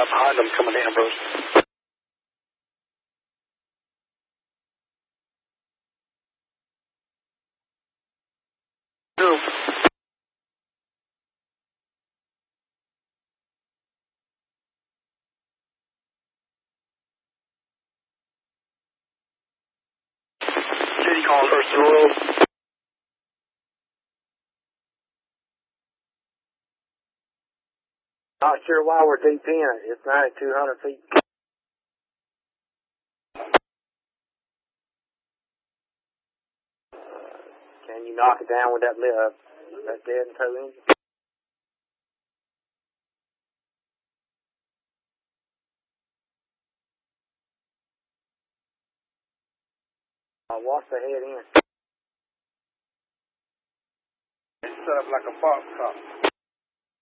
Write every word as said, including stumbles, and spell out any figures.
got behind them coming in, bros. No. City calling first roll. Not sure why we're deep in it. It's ninety-two hundred feet. Can you knock it down with that uh, that dead and toe engine? Uh, what's the head in? It's set up like a box top.